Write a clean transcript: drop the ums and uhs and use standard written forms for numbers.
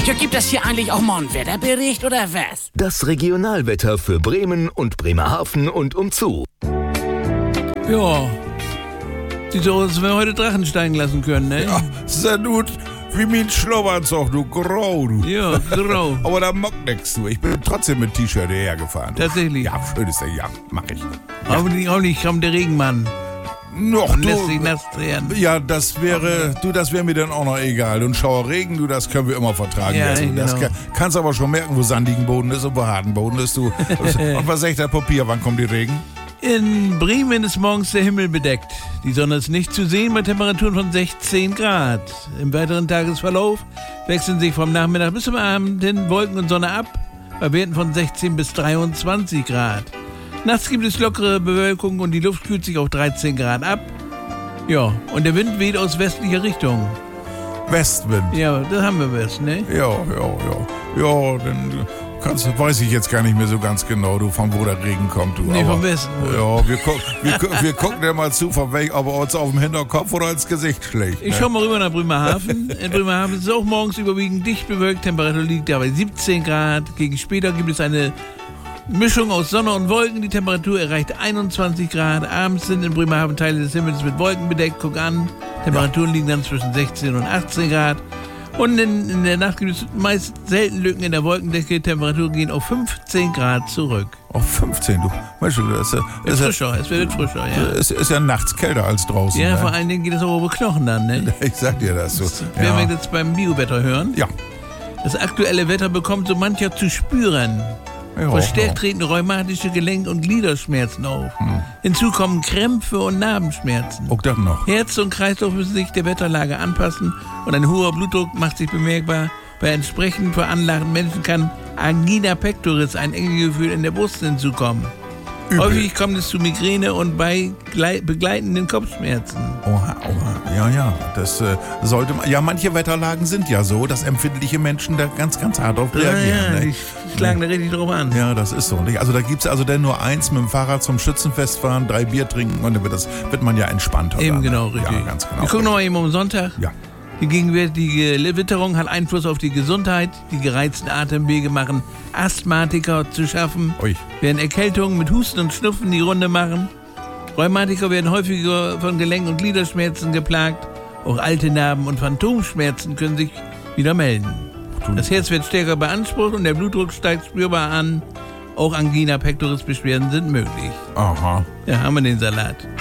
Ja, gibt es hier eigentlich auch mal einen Wetterbericht oder was? Das Regionalwetter für Bremen und Bremerhaven und umzu. Ja, sieht so aus, als wenn wir heute Drachen steigen lassen können, ne? Ja, sehr gut. Wie mein Schlabberanzug, du grau, du. Ja, grau. Aber da mag nix, du. Ich bin trotzdem mit T-Shirt hierher gefahren. Tatsächlich? Ja, schön ist der, ja, mach ich. Hoffentlich kommt der Regenmann Noch, und du. lässt sich nass drehen. Ja, das wäre mir dann auch noch egal. Und Schauerregen, du, das können wir immer vertragen. Ja, lassen. Das genau. kannst aber schon merken, wo sandigen Boden ist und wo harten Boden ist, du. Und was sagt der Papier, wann kommt die Regen? In Bremen ist morgens der Himmel bedeckt. Die Sonne ist nicht zu sehen bei Temperaturen von 16 Grad. Im weiteren Tagesverlauf wechseln sich vom Nachmittag bis zum Abend hin Wolken und Sonne ab, bei Werten von 16 bis 23 Grad. Nachts gibt es lockere Bewölkung und die Luft kühlt sich auf 13 Grad ab. Ja, und der Wind weht aus westlicher Richtung. Westwind. Ja, das haben wir West, ne? Ja, dann weiß ich jetzt gar nicht mehr so ganz genau, du, von wo der Regen kommt, du. Nee, vom Westen wohl. Ja, wir gucken ja mal zu, von welchem, ob er uns auf dem Hinterkopf oder ins Gesicht schlägt. Ich schau mal rüber nach Bremerhaven. In Bremerhaven ist es auch morgens überwiegend dicht bewölkt. Temperatur liegt da bei 17 Grad. Gegen später gibt es eine Mischung aus Sonne und Wolken. Die Temperatur erreicht 21 Grad. Abends sind in Bremerhaven Teile des Himmels mit Wolken bedeckt. Guck an. Temperaturen liegen dann zwischen 16 und 18 Grad. Und in der Nacht gibt es meist selten Lücken in der Wolkendecke. Temperaturen gehen auf 15 Grad zurück. Auf 15, du. Weißt du, Es wird frischer, ja. Es ist ja nachts kälter als draußen. Ja, ne? vor allen Dingen geht es auch über Knochen dann, ne? Ich sag dir das so. Werden wir jetzt beim Biowetter hören? Ja. Das aktuelle Wetter bekommt so mancher zu spüren. Ja, Verstärkt treten rheumatische Gelenk- und Gliederschmerzen auf. Hinzu kommen Krämpfe und Narbenschmerzen. Auch das noch. Herz und Kreislauf müssen sich der Wetterlage anpassen und ein hoher Blutdruck macht sich bemerkbar. Bei entsprechend veranlagten Menschen kann Angina pectoris, ein Engegefühl in der Brust, hinzukommen. Übel. Häufig kommt es zu Migräne und bei begleitenden Kopfschmerzen. Oha. Ja. Das sollte man. Ja, manche Wetterlagen sind ja so, dass empfindliche Menschen da ganz, ganz hart drauf reagieren. Ne? Die schlagen da richtig drauf an. Ja, das ist so. Also da gibt's denn nur eins, mit dem Fahrrad zum Schützenfest fahren, 3 Bier trinken und dann wird man ja entspannter. Eben dann. genau, richtig. Ja, ganz genau. Wir gucken nochmal eben um Sonntag. Ja. Die gegenwärtige Witterung hat Einfluss auf die Gesundheit. Die gereizten Atemwege machen Asthmatiker zu schaffen. Ui. Während Erkältungen mit Husten und Schnupfen die Runde machen. Rheumatiker werden häufiger von Gelenk- und Gliederschmerzen geplagt. Auch alte Narben und Phantomschmerzen können sich wieder melden. Das Herz wird stärker beansprucht und der Blutdruck steigt spürbar an. Auch Angina pectoris Beschwerden sind möglich. Aha. Ja, haben wir den Salat.